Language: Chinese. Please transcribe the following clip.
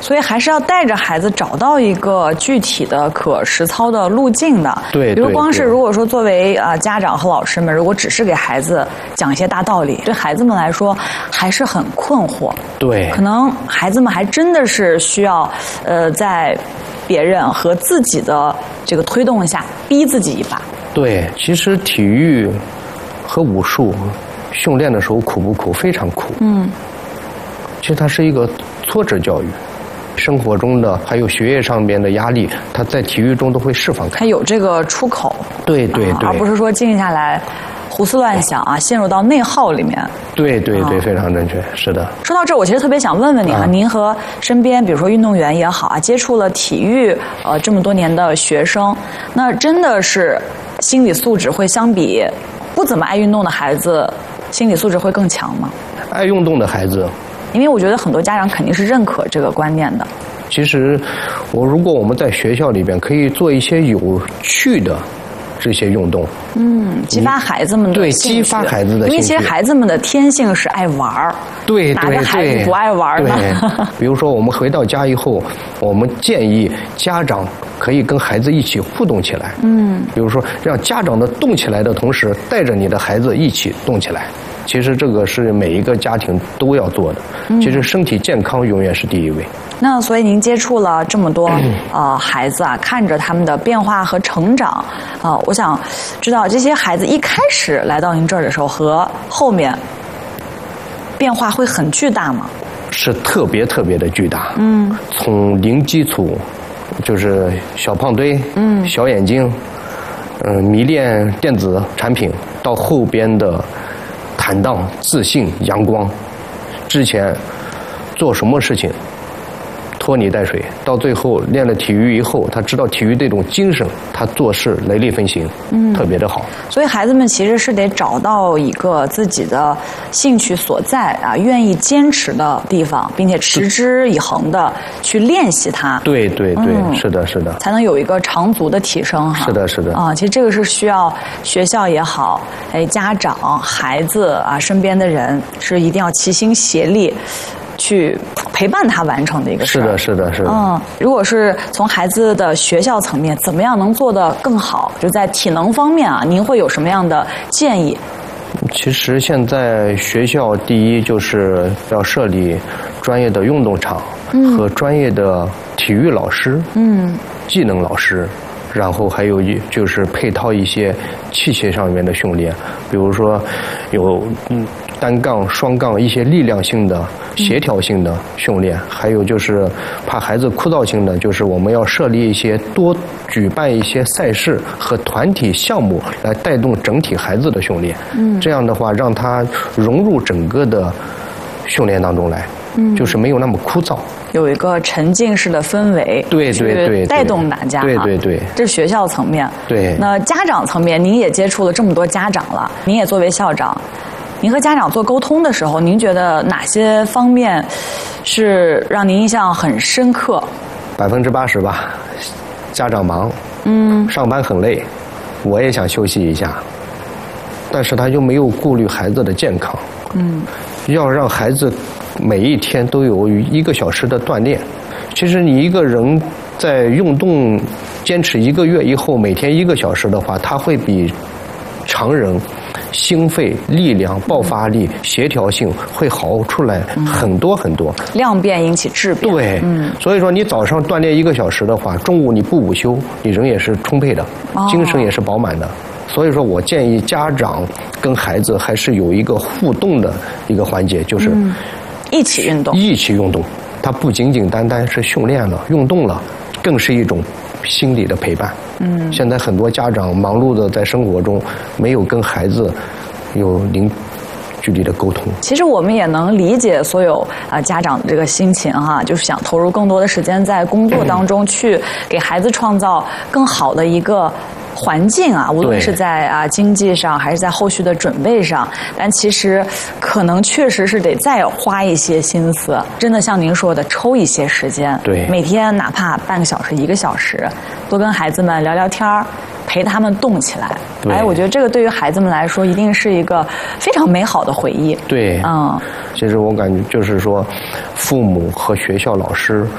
所以还是要带着孩子找到一个具体的可实操的路径的。 对， 比如光是如果说作为家长和老师们，如果只是给孩子讲一些大道理，对孩子们来说还是很困惑。 对， 可能孩子们还真的是需要在别人和自己的这个推动下，逼自己一把。 对，其实体育和武术训练的时候苦不苦？非常苦。其实它是一个挫折教育，生活中的还有学业上面的压力，它在体育中都会释放开。 它有这个出口。 对， 而不是说静下来胡思乱想啊，陷入到内耗里面。 对，非常正确，是的。 说到这儿，我其实特别想问问您啊，您和身边比如说运动员也好啊，接触了体育这么多年的学生，那真的是心理素质会相比不怎么爱运动的孩子，心理素质会更强吗？ 爱运动的孩子， 因为我觉得很多家长肯定是认可这个观念的。 其实，如果我们在学校里边可以做一些有趣的这些运动， 激发孩子们的兴趣， 激发孩子的兴趣， 因为其实孩子们的天性是爱玩儿， 对， 哪个孩子不爱玩呢？ 比如说我们回到家以后，我们建议家长可以跟孩子一起互动起来，比如说让家长的动起来的同时，带着你的孩子一起动起来。其实这个是每一个家庭都要做的。其实身体健康永远是第一位。 那所以您接触了这么多孩子啊，看着他们的变化和成长我想知道这些孩子一开始来到您这儿的时候和后面变化会很巨大吗？ 是特别的巨大。从零基础，就是小胖墩，小眼睛，迷恋电子产品，到后边的坦荡、自信、阳光。之前做什么事情拖泥带水，到最后练了体育以后，他知道体育这种精神，他做事雷厉风行，特别的好。 所以孩子们其实是得找到一个自己的兴趣所在啊，愿意坚持的地方，并且持之以恒的去练习它。 对，是的， 才能有一个长足的提升哈。 是的其实这个是需要学校也好，家长、孩子啊，身边的人是一定要齐心协力去陪伴他完成的一个事儿。 是的。 如果是从孩子的学校层面，怎么样能做得更好？就在体能方面啊，您会有什么样的建议？ 其实现在学校第一就是要设立专业的运动场和专业的体育老师，技能老师。然后还有就是配套一些器械上面的训练，比如说有单杠、双杠一些力量性的、协调性的训练，还有就是怕孩子枯燥性的，就是我们要设立一些多举办一些赛事和团体项目来带动整体孩子的训练。这样的话让他融入整个的训练当中来，就是没有那么枯燥。 有一个沉浸式的氛围， 对， 带动大家。 对， 这是学校层面。 对， 那家长层面，您也接触了这么多家长了，您也作为校长，您和家长做沟通的时候，您觉得哪些方面是让您印象很深刻 ？80%吧，家长忙，上班很累，我也想休息一下，但是他又没有顾虑孩子的健康，要让孩子每一天都有1个小时的锻炼。其实你一个人在运动坚持1个月以后，每天1个小时的话，他会比常人心肺、力量、爆发力、协调性会好出来很多。 量变引起质变。 对，所以说你早上锻炼1个小时的话，中午你不午休，你人也是充沛的，精神也是饱满的。所以说我建议家长跟孩子还是有一个互动的一个环节，就是一起运动。 它不仅仅单单是训练了、运动了，更是一种心理的陪伴。现在很多家长忙碌的在生活中，没有跟孩子有零距离的沟通。 其实我们也能理解所有家长的这个心情哈，就是想投入更多的时间在工作当中，去给孩子创造更好的一个环境啊，无论是在经济上还是在后续的准备上，但其实可能确实是得再花一些心思，真的像您说的，抽一些时间， 对， 每天哪怕半个小时、1个小时，多跟孩子们聊聊天儿，陪他们动起来。我觉得这个对于孩子们来说，一定是一个非常美好的回忆。 对，其实我感觉就是说，父母和学校老师